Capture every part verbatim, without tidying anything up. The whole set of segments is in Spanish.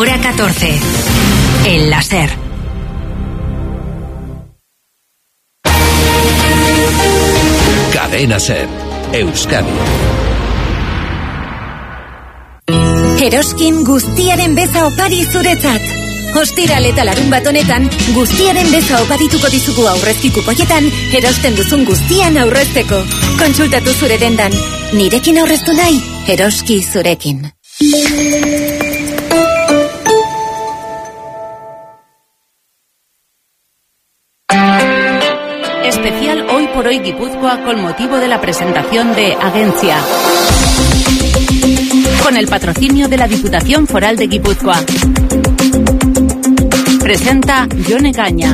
Hora catorce. El láser. Cadena SER, Euskadi. Eroskin guztiaren beza opari zuretzat. Ostiral eta larunbat honetan, guztiaren beza oparituko dizugu aurrezki kupoietan, erosten duzun guztian aurrezteko. Kontsultatu zure dendan. Nirekin aurreztu nahi, Eroski zurekin. Especial Hoy por Hoy Guipúzcoa con motivo de la presentación de Agencia. Con el patrocinio de la Diputación Foral de Guipúzcoa. Presenta Yone Gaña.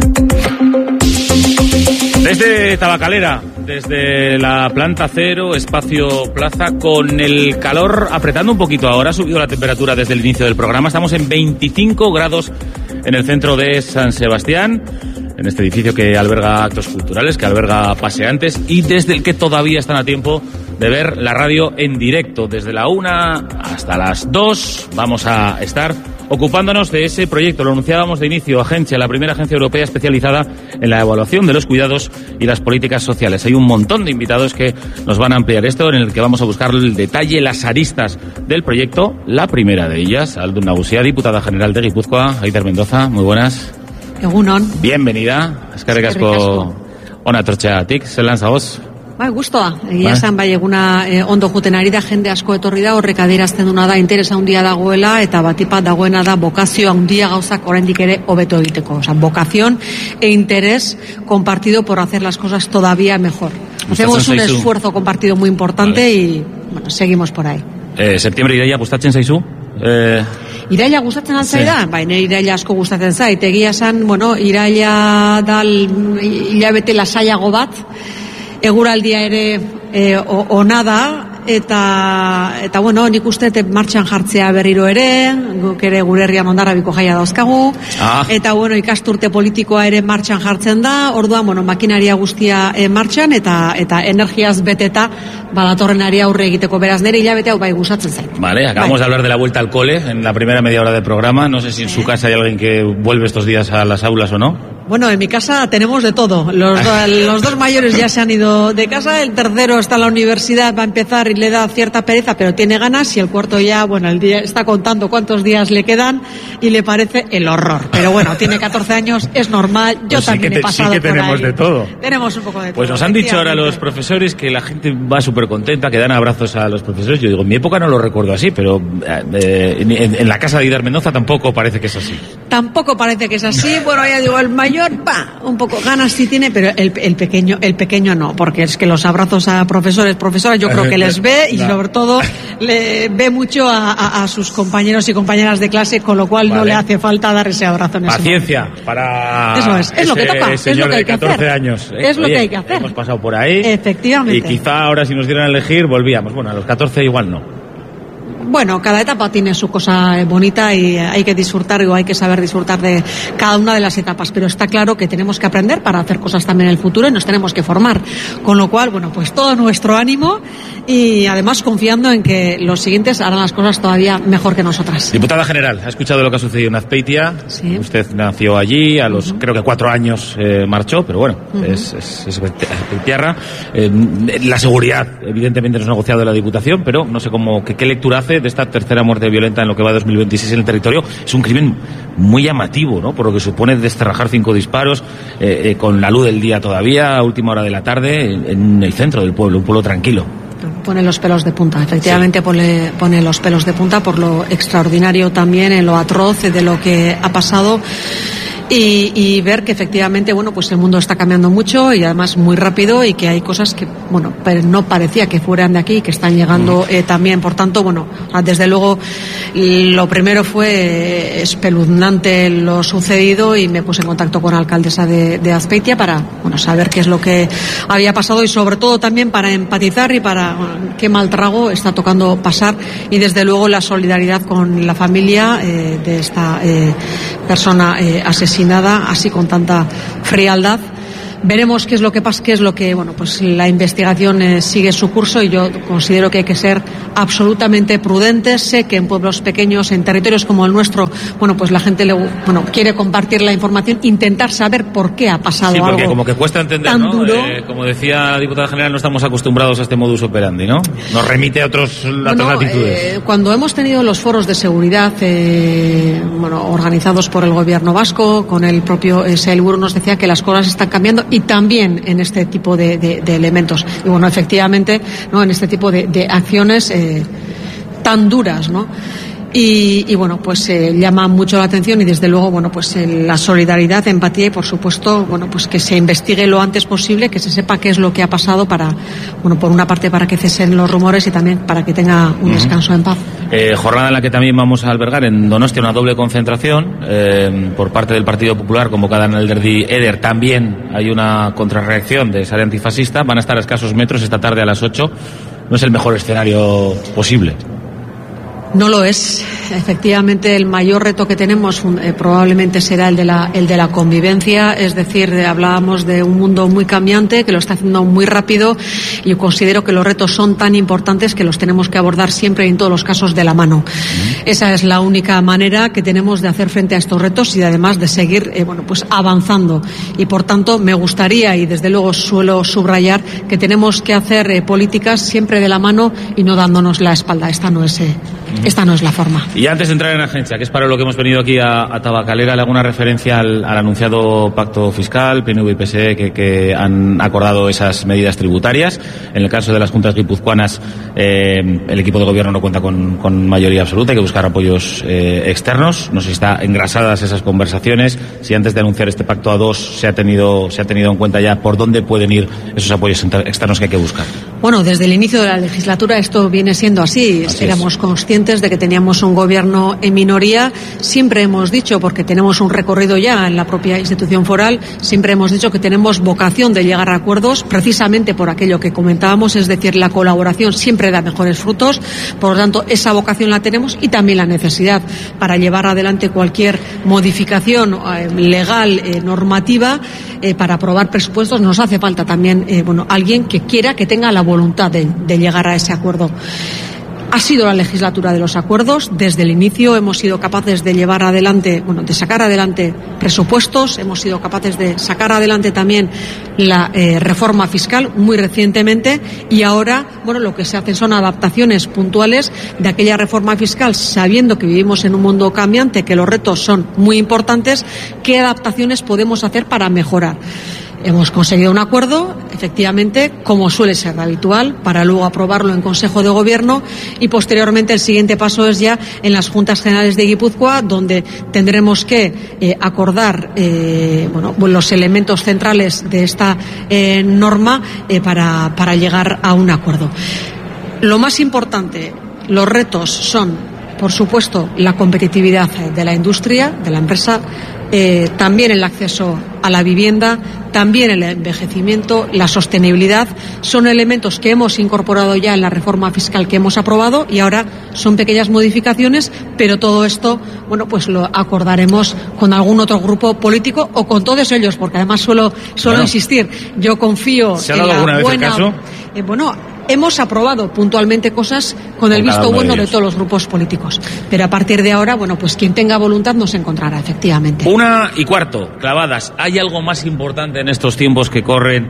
Desde Tabacalera, desde la planta cero, espacio plaza, con el calor apretando un poquito ahora, ha subido la temperatura desde el inicio del programa, estamos en veinticinco grados en el centro de San Sebastián, en este edificio que alberga actos culturales, que alberga paseantes y desde el que todavía están a tiempo de ver la radio en directo. Desde la una hasta las dos vamos a estar ocupándonos de ese proyecto. Lo anunciábamos de inicio, Agencia, la primera agencia europea especializada en la evaluación de los cuidados y las políticas sociales. Hay un montón de invitados que nos van a ampliar esto, en el que vamos a buscar el detalle, las aristas del proyecto. La primera de ellas, Aldun Nagusia, diputada general de Guipúzcoa. Aider Mendoza, muy buenas. Egunon. Bienvenida. Eskerrik asko ona etortzeagatik. Zelan zagoz? Bai, gustoa. Egia esan bai eguna eh, ondo juten ari da, jende asko etorri da, horrek adierazten duna da interesa handia dagoela eta batipat dagoena da bokazio handia gauzak oraindik ere hobeto egiteko. O sea, vocación e interés compartido por hacer las cosas todavía mejor. Hacemos un esfuerzo compartido muy importante, vale. Y bueno, seguimos por ahí. Eh, septiembre iraila gustatzen zaizu? Eh... Iraila gustatzen altzaida, sí. Bai, ne iraila asko gustatzen zait. Egia esan, bueno, iraila dal hilabete lasaiago bat, eguraldia ere eh, ona da, eta, eta bueno, nik uste martxan jartzea berriro ere, guk ere gure herrian Hondarribiko jaia dauzkagu, ah. Eta bueno, ikasturte politikoa ere martxan jartzen da, orduan, bueno, makinaria guztia eh, martxan, eta, eta energiaz beteta, badatorrenari aurre egiteko, beraz nere hilabete hau bai gustatzen zait. Vale, acabamos bai. de hablar de la vuelta al cole en la primera media hora del programa, no sé si en su casa hay alguien que vuelve estos días a las aulas o no. Bueno, en mi casa tenemos de todo. Los, do, los dos mayores ya se han ido de casa, el tercero está en la universidad, va a empezar y le da cierta pereza, pero tiene ganas, y el cuarto ya, bueno, el día está contando cuántos días le quedan y le parece el horror. Pero bueno, tiene catorce años, es normal, yo pues también sí he pasado sí que por tenemos ahí. de todo. Tenemos un poco de pues todo. Pues nos han dicho ahora los profesores que la gente va súper contenta, que dan abrazos a los profesores. Yo digo, en mi época no lo recuerdo así, pero eh, en, en la casa de Aider Mendoza tampoco parece que es así. Tampoco parece que es así. Bueno, ya digo, el mayor, va, un poco ganas sí tiene, pero el, el pequeño el pequeño no, porque es que los abrazos a profesores, profesoras, yo creo que les ve, y sobre todo le ve mucho a, a, a sus compañeros y compañeras de clase, con lo cual vale. No le hace falta dar ese abrazo en ese Paciencia momento. Para eso es, es lo que toca, es lo que hay que hacer. catorce años. ¿eh? Es lo Oye, que hay que hacer. Hemos pasado por ahí. Efectivamente. Y quizá ahora si nos dieran a elegir volvíamos. Bueno, a los catorce igual no. Bueno, cada etapa tiene su cosa bonita y hay que disfrutar, o hay que saber disfrutar de cada una de las etapas, pero está claro que tenemos que aprender para hacer cosas también en el futuro y nos tenemos que formar, con lo cual, bueno, pues todo nuestro ánimo y además confiando en que los siguientes harán las cosas todavía mejor que nosotras. Diputada general, ha escuchado lo que ha sucedido en Azpeitia. Sí. Usted nació allí, a los uh-huh. creo que cuatro años eh, marchó, pero bueno, uh-huh. es, es, es Azpeitiarra. Eh, la seguridad, evidentemente, no es negociado de la Diputación, pero no sé cómo, que, qué lectura hace de esta tercera muerte violenta en lo que va de dos mil veintiséis en el territorio. Es un crimen muy llamativo, ¿no? Por lo que supone descerrajar cinco disparos eh, eh, con la luz del día todavía, a última hora de la tarde, en, en el centro del pueblo, un pueblo tranquilo. Pone los pelos de punta, efectivamente, sí. pone, pone los pelos de punta por lo extraordinario también, en lo atroz de lo que ha pasado. Y, y ver que efectivamente, bueno, pues el mundo está cambiando mucho y además muy rápido, y que hay cosas que, bueno, no parecía que fueran de aquí, que están llegando eh, también. Por tanto, bueno, desde luego lo primero fue espeluznante lo sucedido, y me puse en contacto con la alcaldesa de, de Azpeitia para, bueno, saber qué es lo que había pasado, y sobre todo también para empatizar y para, bueno, qué mal trago está tocando pasar, y desde luego la solidaridad con la familia eh, de esta eh, persona eh, asesinada, así con tanta frialdad, veremos qué es lo que pasa, qué es lo que, bueno, pues la investigación eh, sigue su curso y yo considero que hay que ser absolutamente prudentes. Sé que en pueblos pequeños, en territorios como el nuestro, bueno, pues la gente le, bueno, quiere compartir la información, intentar saber por qué ha pasado sí, porque algo como que cuesta entender, tan ¿no? duro. Eh, como decía la diputada general, no estamos acostumbrados a este modus operandi, ¿no? Nos remite a otros, a bueno, otras latitudes. Eh, cuando hemos tenido los foros de seguridad, eh, bueno, organizados por el gobierno vasco, con el propio eh, Sailburu, nos decía que las cosas están cambiando y también en este tipo de, de, de elementos. Y bueno, efectivamente, ¿no? En este tipo de, de acciones eh, tan duras, ¿no? Y, y bueno, pues eh, llama mucho la atención y desde luego, bueno, pues eh, la solidaridad, empatía y por supuesto, bueno, pues que se investigue lo antes posible, que se sepa qué es lo que ha pasado para, bueno, por una parte para que cesen los rumores y también para que tenga un descanso en paz. Eh, jornada en la que también vamos a albergar en Donostia una doble concentración eh, por parte del Partido Popular convocada en el Derdi Eder. También hay una contrarreacción de Sare Antifascista. Van a estar a escasos metros esta tarde a las ocho. No es el mejor escenario posible. No lo es. Efectivamente, el mayor reto que tenemos eh, probablemente será el de la el de la convivencia, es decir, eh, hablábamos de un mundo muy cambiante que lo está haciendo muy rápido y yo considero que los retos son tan importantes que los tenemos que abordar siempre y en todos los casos de la mano. Uh-huh. Esa es la única manera que tenemos de hacer frente a estos retos y además de seguir eh, bueno, pues avanzando. Y por tanto, me gustaría y desde luego suelo subrayar que tenemos que hacer eh, políticas siempre de la mano y no dándonos la espalda. Esta no es eh, esta no es la forma. Y antes de entrar en agencia, que es para lo que hemos venido aquí a, a Tabacalera, le hago una referencia al, al anunciado pacto fiscal, P N V y P S E, que, que han acordado esas medidas tributarias. En el caso de las juntas guipuzcoanas, eh, el equipo de gobierno no cuenta con, con mayoría absoluta, hay que buscar apoyos eh, externos. No sé si están engrasadas esas conversaciones, si antes de anunciar este pacto a dos se ha tenido, se ha tenido en cuenta ya por dónde pueden ir esos apoyos externos que hay que buscar. Bueno, desde el inicio de la legislatura esto viene siendo así. así Éramos es. conscientes de que teníamos un gobierno en minoría. Siempre hemos dicho, porque tenemos un recorrido ya en la propia institución foral, siempre hemos dicho que tenemos vocación de llegar a acuerdos, precisamente por aquello que comentábamos, es decir, la colaboración siempre da mejores frutos. Por lo tanto, esa vocación la tenemos y también la necesidad para llevar adelante cualquier modificación eh, legal, eh, normativa, eh, para aprobar presupuestos. Nos hace falta también eh, bueno, alguien que quiera, que tenga la voluntad de, de llegar a ese acuerdo. Ha sido la legislatura de los acuerdos. Desde el inicio hemos sido capaces de llevar adelante, bueno, de sacar adelante presupuestos, hemos sido capaces de sacar adelante también la eh, reforma fiscal muy recientemente y ahora, bueno, lo que se hacen son adaptaciones puntuales de aquella reforma fiscal, sabiendo que vivimos en un mundo cambiante, que los retos son muy importantes. ¿Qué adaptaciones podemos hacer para mejorar? Hemos conseguido un acuerdo, efectivamente, como suele ser habitual, para luego aprobarlo en Consejo de Gobierno y posteriormente el siguiente paso es ya en las Juntas Generales de Guipúzcoa, donde tendremos que eh, acordar eh, bueno, los elementos centrales de esta eh, norma eh, para, para llegar a un acuerdo. Lo más importante, los retos son, por supuesto, la competitividad de la industria, de la empresa, eh, también el acceso a la vivienda, también el envejecimiento, la sostenibilidad. Son elementos que hemos incorporado ya en la reforma fiscal que hemos aprobado y ahora son pequeñas modificaciones, pero todo esto, bueno, pues lo acordaremos con algún otro grupo político o con todos ellos, porque además suelo, suelo bueno, insistir, yo confío ¿se ha dado en la alguna vez buena... el caso? Eh, bueno, hemos aprobado puntualmente cosas con el visto bueno de, de todos los grupos políticos. Pero a partir de ahora, bueno, pues quien tenga voluntad nos encontrará, efectivamente. Una y cuarto, clavadas. ¿Hay algo más importante en estos tiempos que corren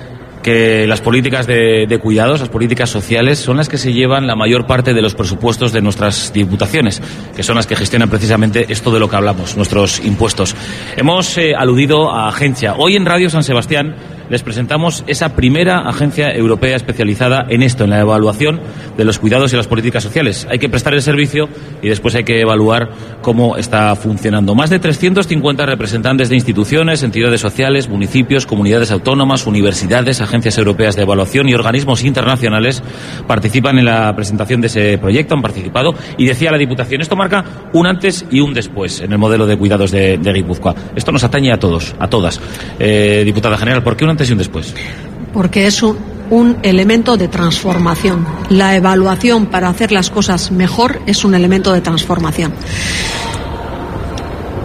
que las políticas de, de cuidados, las políticas sociales? Son las que se llevan la mayor parte de los presupuestos de nuestras diputaciones, que son las que gestionan precisamente esto de lo que hablamos, nuestros impuestos. Hemos eh, aludido a agencia. Hoy en Radio San Sebastián les presentamos esa primera agencia europea especializada en esto, en la evaluación de los cuidados y las políticas sociales. Hay que prestar el servicio y después hay que evaluar cómo está funcionando. Más de trescientos cincuenta representantes de instituciones, entidades sociales, municipios, comunidades autónomas, universidades, agencias europeas de evaluación y organismos internacionales participan en la presentación de ese proyecto, han participado, y decía la Diputación, esto marca un antes y un después en el modelo de cuidados de, de Guipúzcoa. Esto nos atañe a todos, a todas. Eh, diputada General, ¿por qué un antes y un después? Porque es un, un elemento de transformación. La evaluación para hacer las cosas mejor es un elemento de transformación.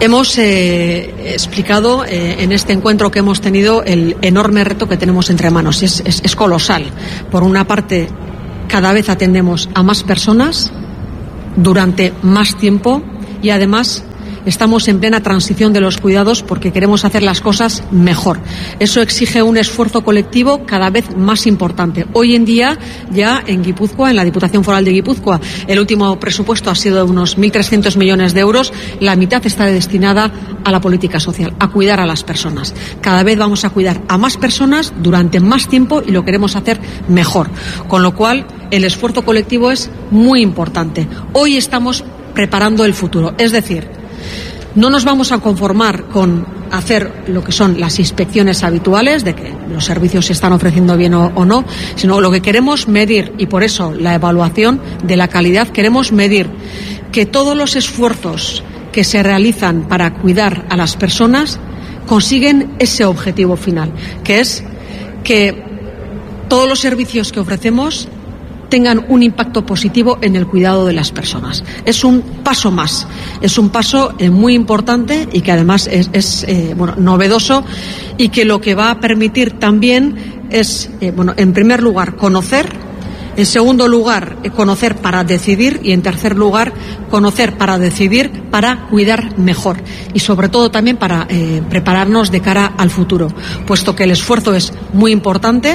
Hemos eh, explicado eh, en este encuentro que hemos tenido el enorme reto que tenemos entre manos. Es, es, es colosal. Por una parte, cada vez atendemos a más personas durante más tiempo y además estamos en plena transición de los cuidados porque queremos hacer las cosas mejor. Eso exige un esfuerzo colectivo cada vez más importante. Hoy en día, ya en Guipúzcoa, en la Diputación Foral de Guipúzcoa, el último presupuesto ha sido de unos mil trescientos millones de euros. La mitad está destinada a la política social, a cuidar a las personas. Cada vez vamos a cuidar a más personas durante más tiempo y lo queremos hacer mejor. Con lo cual, el esfuerzo colectivo es muy importante. Hoy estamos preparando el futuro. Es decir, no nos vamos a conformar con hacer lo que son las inspecciones habituales de que los servicios se están ofreciendo bien o, o no, sino lo que queremos medir, y por eso la evaluación de la calidad, queremos medir que todos los esfuerzos que se realizan para cuidar a las personas consiguen ese objetivo final, que es que todos los servicios que ofrecemos tengan un impacto positivo en el cuidado de las personas. Es un paso más, es un paso eh, muy importante y que además es, es eh, bueno, novedoso y que lo que va a permitir también es, eh, bueno, en primer lugar, conocer, en segundo lugar, eh, conocer para decidir y en tercer lugar, conocer para decidir para cuidar mejor y sobre todo también para eh, prepararnos de cara al futuro, puesto que el esfuerzo es muy importante.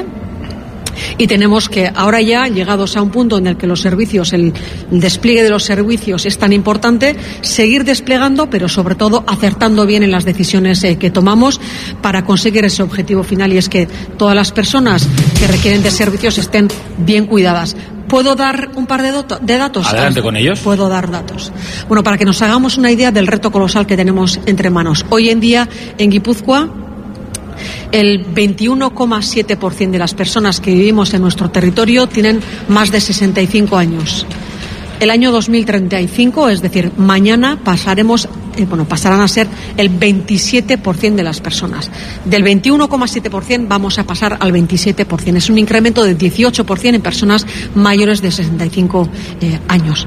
Y tenemos que, ahora ya, llegados a un punto en el que los servicios, el, el despliegue de los servicios es tan importante, seguir desplegando, pero sobre todo acertando bien en las decisiones eh, que tomamos para conseguir ese objetivo final, y es que todas las personas que requieren de servicios estén bien cuidadas. ¿Puedo dar un par de, dato, de datos? Adelante con ellos. Puedo dar datos. Bueno, para que nos hagamos una idea del reto colosal que tenemos entre manos. Hoy en día, en Guipúzcoa, el veintiuno coma siete por ciento de las personas que vivimos en nuestro territorio tienen más de sesenta y cinco años. El año dos mil treinta y cinco, es decir, mañana pasaremos, eh, bueno, pasarán a ser el veintisiete por ciento de las personas. Del veintiuno coma siete por ciento vamos a pasar al veintisiete por ciento. Es un incremento del dieciocho por ciento en personas mayores de sesenta y cinco eh, años.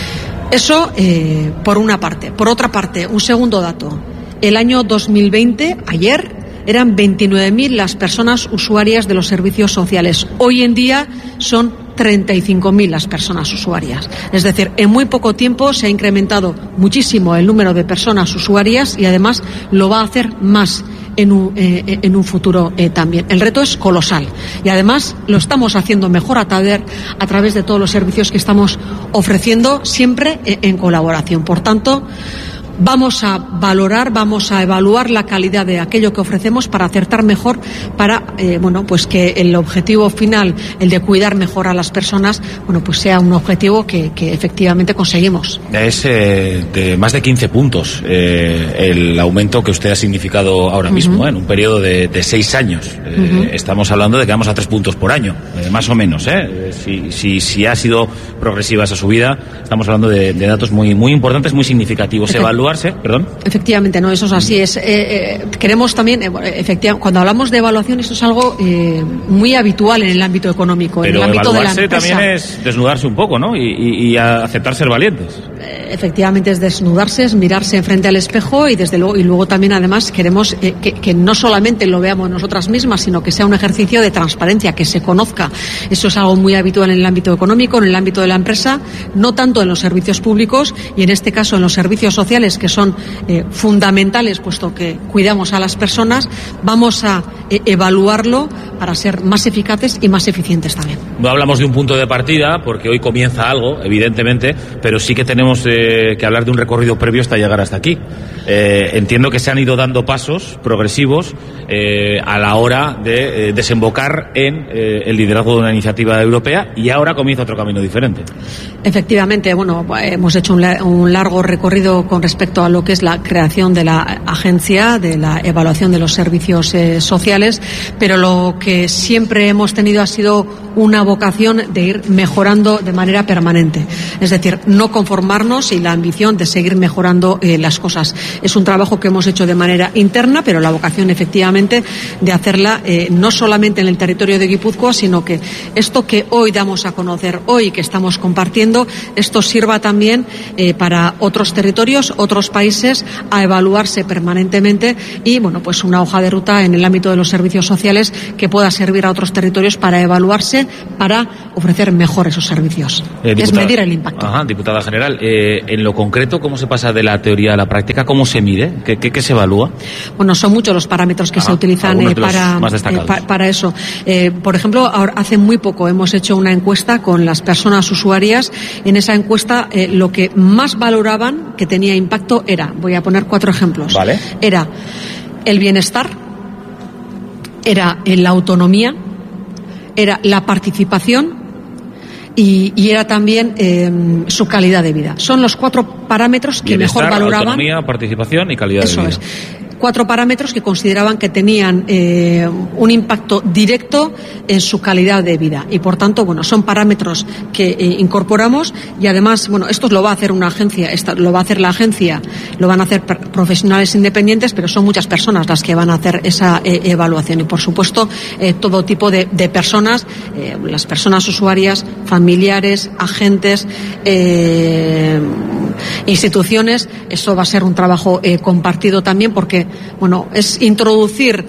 Eso eh, por una parte. Por otra parte, un segundo dato. El año dos mil veinte, ayer, eran veintinueve mil las personas usuarias de los servicios sociales. Hoy en día son treinta y cinco mil las personas usuarias. Es decir, en muy poco tiempo se ha incrementado muchísimo el número de personas usuarias y además lo va a hacer más en un, eh, en un futuro eh, también. El reto es colosal y además lo estamos haciendo mejor a, través, a través de todos los servicios que estamos ofreciendo, siempre eh, en colaboración. Por tanto, vamos a valorar, vamos a evaluar la calidad de aquello que ofrecemos para acertar mejor, para eh, bueno, pues que el objetivo final, el de cuidar mejor a las personas, bueno, pues sea un objetivo que, que efectivamente conseguimos. Es eh, de más de quince puntos eh, el aumento que usted ha significado ahora mismo, uh-huh. eh, en un periodo de, de seis años. Eh, uh-huh. Estamos hablando de que vamos a tres puntos por año, eh, más o menos. Eh. Si, si, si ha sido progresiva esa subida, estamos hablando de, de datos muy, muy importantes, muy significativos. Se evalúa Perdón. Efectivamente, no, eso es así. Es, eh, eh, queremos también, eh, efectivamente, cuando hablamos de evaluación, esto es algo eh, muy habitual en el ámbito económico. Pero en el ámbito evaluarse de la empresa también es desnudarse un poco, ¿no? Y, y, y aceptar ser valientes. Eh, efectivamente, es desnudarse, es mirarse frente al espejo y desde luego, y luego también además queremos eh, que, que no solamente lo veamos nosotras mismas, sino que sea un ejercicio de transparencia, que se conozca. Eso es algo muy habitual en el ámbito económico, en el ámbito de la empresa, no tanto en los servicios públicos y en este caso en los servicios sociales, que son eh, fundamentales, puesto que cuidamos a las personas. Vamos a eh, evaluarlo para ser más eficaces y más eficientes también. No hablamos de un punto de partida, porque hoy comienza algo, evidentemente, pero sí que tenemos eh, que hablar de un recorrido previo hasta llegar hasta aquí. Eh, entiendo que se han ido dando pasos progresivos eh, a la hora de eh, desembocar en eh, el liderazgo de una iniciativa europea, y ahora comienza otro camino diferente. Efectivamente, bueno, hemos hecho un, la- un largo recorrido con respecto a lo que es la creación de la agencia, de la evaluación de los servicios eh, sociales, pero lo que siempre hemos tenido ha sido una vocación de ir mejorando de manera permanente. Es decir, no conformarnos y la ambición de seguir mejorando eh, las cosas. es un trabajo que hemos hecho de manera interna, pero la vocación efectivamente de hacerla eh, no solamente en el territorio de Guipúzcoa, sino que esto que hoy damos a conocer, hoy que estamos compartiendo, esto sirva también eh, para otros territorios, otros países, a evaluarse permanentemente y, bueno, pues una hoja de ruta en el ámbito de los servicios sociales que pueda servir a otros territorios para evaluarse, para ofrecer mejor esos servicios. Eh, es medir el impacto. Ajá, diputada general, eh, en lo concreto, ¿cómo se pasa de la teoría a la práctica? ¿Cómo se mide? ¿Qué, qué, qué se evalúa? Bueno, son muchos los parámetros que Ajá, se utilizan eh, para, eh, pa, para eso. Eh, por ejemplo, ahora, hace muy poco hemos hecho una encuesta con las personas usuarias. En esa encuesta eh, lo que más valoraban que tenía impacto era, voy a poner cuatro ejemplos, ¿Vale? era el bienestar, era la autonomía, era la participación y, y era también eh, su calidad de vida. Son los cuatro parámetros que Bienestar, mejor valoraban. Autonomía, participación y calidad Eso de vida. Es. Cuatro parámetros que consideraban que tenían eh, un impacto directo en su calidad de vida y, por tanto, bueno, son parámetros que eh, incorporamos y, además, bueno, esto lo va a hacer una agencia, esta, lo va a hacer la agencia, lo van a hacer profesionales independientes, pero son muchas personas las que van a hacer esa eh, evaluación y, por supuesto, eh, todo tipo de, de personas, eh, las personas usuarias, familiares, agentes, eh, instituciones. Eso va a ser un trabajo eh, compartido también porque, bueno, es introducir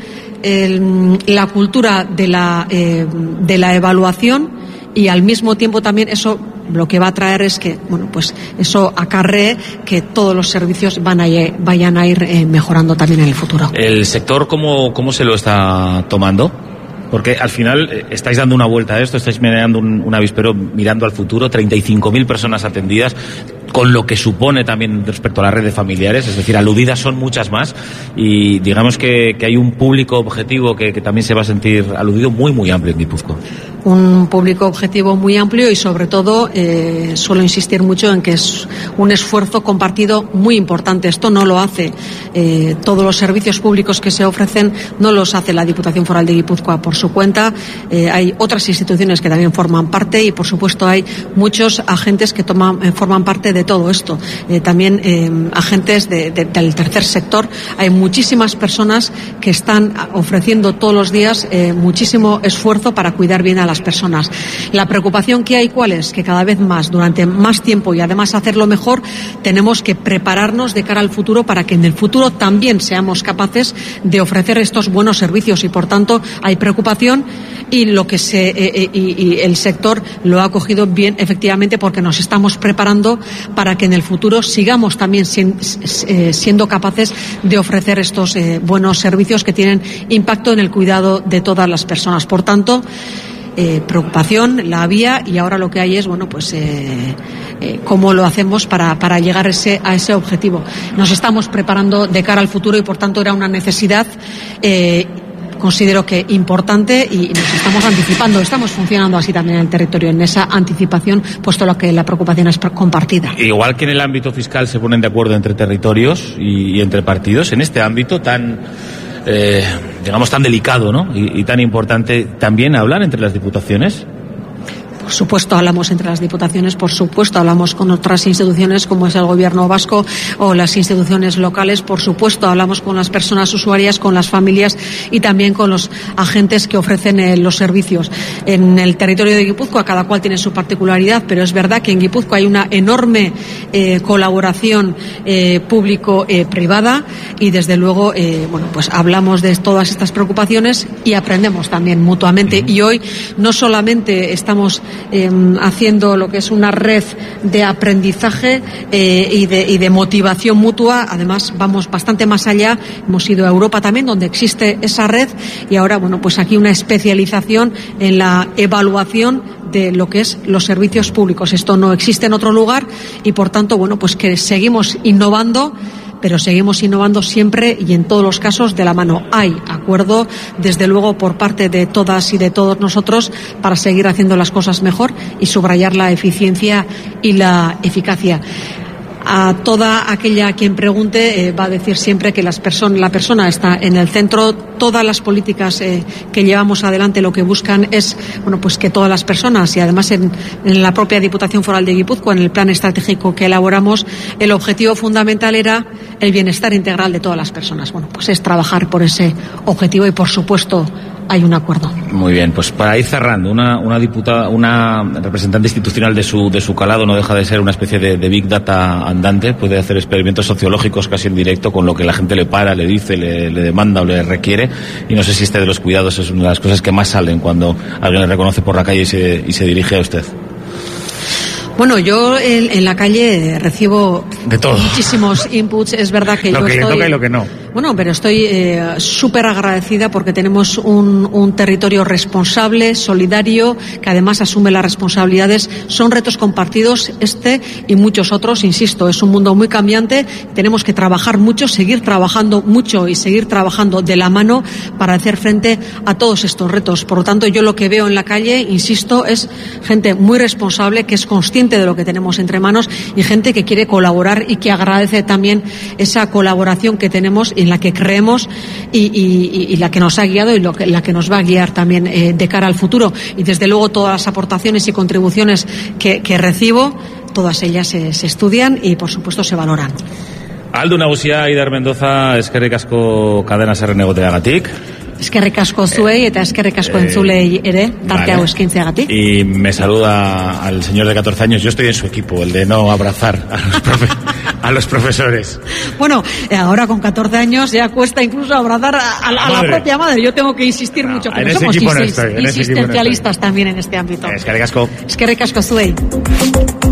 el, la cultura de la, eh, de la evaluación y al mismo tiempo también eso lo que va a traer es que, bueno, pues eso acarree que todos los servicios van a, vayan a ir eh, mejorando también en el futuro. ¿El sector cómo, cómo se lo está tomando? Porque al final eh, estáis dando una vuelta a esto, estáis mirando un, un avispero mirando al futuro, treinta y cinco mil personas atendidas, con lo que supone también respecto a la red de familiares, es decir, aludidas son muchas más y digamos que, que hay un público objetivo que, que también se va a sentir aludido muy, muy amplio en Guipúzcoa. Un público objetivo muy amplio y, sobre todo, eh, suelo insistir mucho en que es un esfuerzo compartido muy importante. Esto no lo hace eh, todos los servicios públicos que se ofrecen, no los hace la Diputación Foral de Guipúzcoa por su cuenta. Eh, hay otras instituciones que también forman parte y, por supuesto, hay muchos agentes que toman, eh, forman parte de todo esto. Eh, también eh, agentes de, de, del tercer sector. Hay muchísimas personas que están ofreciendo todos los días eh, muchísimo esfuerzo para cuidar bien a las personas. La preocupación que hay, ¿cuál es? Que cada vez más, durante más tiempo y además hacerlo mejor, tenemos que prepararnos de cara al futuro para que en el futuro también seamos capaces de ofrecer estos buenos servicios y, por tanto, hay preocupación y lo que se eh, y, y el sector lo ha cogido bien, efectivamente, porque nos estamos preparando para que en el futuro sigamos también siendo capaces de ofrecer estos eh, buenos servicios que tienen impacto en el cuidado de todas las personas. Por tanto, Eh, preocupación la había y ahora lo que hay es, bueno, pues eh, eh, cómo lo hacemos para, para llegar ese, a ese objetivo. Nos estamos preparando de cara al futuro y, por tanto, era una necesidad eh, considero que importante y nos estamos anticipando, estamos funcionando así también en el territorio, en esa anticipación, puesto lo que la preocupación es compartida. Igual que en el ámbito fiscal se ponen de acuerdo entre territorios y, y entre partidos, en este ámbito tan Eh, digamos tan delicado, ¿no? Y, y tan importante, ¿también hablan entre las diputaciones? Por supuesto hablamos entre las diputaciones, por supuesto hablamos con otras instituciones como es el Gobierno vasco o las instituciones locales, por supuesto hablamos con las personas usuarias, con las familias y también con los agentes que ofrecen eh, los servicios. En el territorio de Guipúzcoa cada cual tiene su particularidad, pero es verdad que en Guipúzcoa hay una enorme eh, colaboración eh, público-privada y, desde luego, eh, bueno, pues hablamos de todas estas preocupaciones y aprendemos también mutuamente. Uh-huh. Y hoy no solamente estamos Eh, haciendo lo que es una red de aprendizaje eh, y, de, y de motivación mutua. Además, vamos bastante más allá. Hemos ido a Europa también, donde existe esa red, y ahora, bueno, pues aquí una especialización en la evaluación de lo que es los servicios públicos. Esto no existe en otro lugar y, por tanto, bueno, pues que seguimos innovando, pero seguimos innovando siempre y en todos los casos de la mano. Hay acuerdo, desde luego, por parte de todas y de todos nosotros para seguir haciendo las cosas mejor y subrayar la eficiencia y la eficacia. a toda aquella a quien pregunte eh, va a decir siempre que las person- la persona está en el centro. Todas las políticas eh, que llevamos adelante lo que buscan es, bueno, pues que todas las personas, y además en, en la propia Diputación Foral de Guipúzcoa, en el plan estratégico que elaboramos, el objetivo fundamental era el bienestar integral de todas las personas. Bueno, pues es trabajar por ese objetivo y, por supuesto, hay un acuerdo. Muy bien, pues para ir cerrando, una, una diputada, una representante institucional de su, de su calado no deja de ser una especie de, de big data andante, puede hacer experimentos sociológicos casi en directo con lo que la gente le para, le dice, le, le demanda o le requiere, y no sé si este de los cuidados es una de las cosas que más salen cuando alguien le reconoce por la calle y se, y se dirige a usted. Bueno, yo en, en la calle recibo de todo, muchísimos inputs. Es verdad que lo yo que estoy... le toca y lo que no. Bueno, pero estoy eh, súper agradecida porque tenemos un, un territorio responsable, solidario, que además asume las responsabilidades. Son retos compartidos este y muchos otros. Insisto, es un mundo muy cambiante. Tenemos que trabajar mucho, seguir trabajando mucho y seguir trabajando de la mano para hacer frente a todos estos retos. Por lo tanto, yo lo que veo en la calle, insisto, es gente muy responsable, que es consciente de lo que tenemos entre manos, y gente que quiere colaborar y que agradece también esa colaboración que tenemos, en la que creemos y, y, y la que nos ha guiado y lo que, la que nos va a guiar también eh, de cara al futuro. Y desde luego todas las aportaciones y contribuciones que, que recibo, todas ellas se, se estudian y por supuesto se valoran. Aldu Nagusia, Ider Mendoza, eskerrik asko Cadena Ser negoteagatik. Eskerrik asko zuei eta eskerrik asko entzulei ere, tarte hau eskaintzeagatik. Y me saluda al señor de catorce años. Yo estoy en su equipo, el de no abrazar a los, profe a los profesores. Bueno, ahora con catorce años ya cuesta incluso abrazar a, a, a la propia madre. Yo tengo que insistir no, mucho, pero somos insis no estoy, insistencialistas no también en este ámbito. Eskerrik asko. Eskerrik asko zuei.